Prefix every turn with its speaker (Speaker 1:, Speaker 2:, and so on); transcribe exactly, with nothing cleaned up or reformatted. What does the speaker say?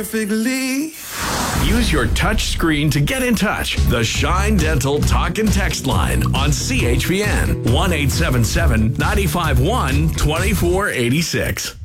Speaker 1: Perfectly.
Speaker 2: Use your touch screen to get in touch. The Shine Dental Talk and Text line on C H P N one eight seven seven, nine five one, two four eight six.